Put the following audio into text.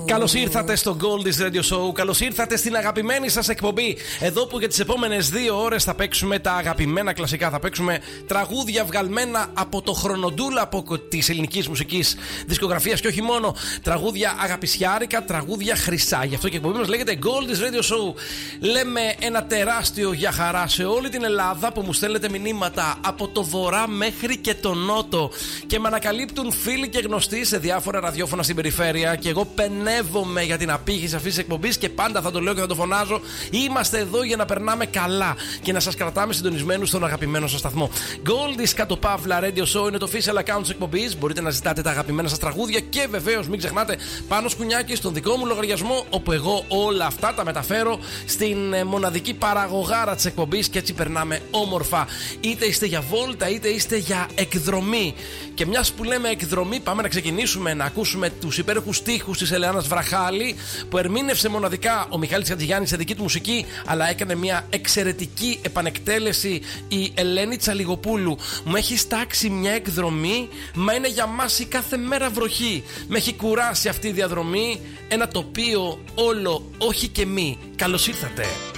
Καλώς ήρθατε στο Goldie's Radio Show. Καλώς ήρθατε στην αγαπημένη σας εκπομπή. Εδώ που για τις επόμενες 2 ώρες θα παίξουμε τα αγαπημένα κλασικά. Θα παίξουμε τραγούδια βγαλμένα από το χρονοτούλαπο της ελληνικής μουσικής δισκογραφίας και όχι μόνο. Τραγούδια αγαπησιάρικα, τραγούδια χρυσά. Γι' αυτό και η εκπομπή μας λέγεται Goldie's Radio Show. Λέμε ένα τεράστιο για χαρά σε όλη την Ελλάδα που μου στέλνετε μηνύματα από το βορρά μέχρι και το νότο και με ανακαλύπτουν φίλοι και γνωστοί σε διάφορα ραδιόφωνα στην περιφέρεια. Και εγώ πενεύομαι για την απήχηση αυτής της εκπομπής και πάντα θα το λέω και θα το φωνάζω. Είμαστε εδώ για να περνάμε καλά και να σας κρατάμε συντονισμένους στον αγαπημένο σας σταθμό. Goldie's _Radio Show είναι το official account της εκπομπής. Μπορείτε να ζητάτε τα αγαπημένα σας τραγούδια και βεβαίως μην ξεχνάτε πάνω σκουνιάκι στον δικό μου λογαριασμό, όπου εγώ όλα αυτά τα μεταφέρω στην μοναδική παραγωγάρα της εκπομπής και έτσι περνάμε όμορφα. Είτε είστε για βόλτα είτε είστε για εκδρομή. Και μιας που λέμε εκδρομή, πάμε να ξεκινήσουμε να ακούσουμε τους υπέροχους στίχους της Ελεάνας Βραχάλη, που ερμήνευσε μοναδικά ο Μιχάλης Χατζηγιάννης σε δική του μουσική, αλλά έκανε μια εξαιρετική επανεκτέλεση η Ελένη Τσαλιγοπούλου. Μου έχει στάξει μια εκδρομή, μα είναι για μας η κάθε μέρα βροχή. Με έχει κουράσει αυτή η διαδρομή, ένα τοπίο όλο όχι και μη. Καλώς ήρθατε.